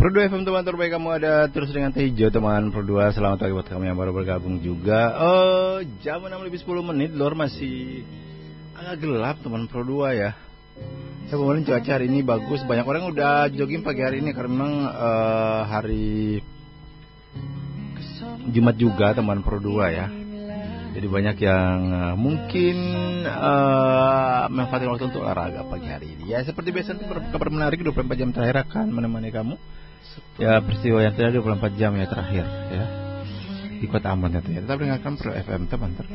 Pro 2 FM teman terbaik kamu ada terus dengan Teh Hijau teman Pro 2. Selamat pagi buat kamu yang baru bergabung juga. Jam 6:10 luar masih agak gelap teman Pro 2 ya. Saya kemarin cuaca hari ini bagus. Banyak orang udah jogging pagi hari ini karena memang hari Jumat juga teman Pro 2 ya. Jadi banyak yang mungkin manfaatin waktu untuk olahraga pagi hari ini. Ya seperti biasa kabar menarik 24 jam terakhir akan menemani kamu. Ya peristiwa yang terjadi 24 jam ya terakhir ya di kota Ambon itu ya. Tetap dengarkan Pro FM teman.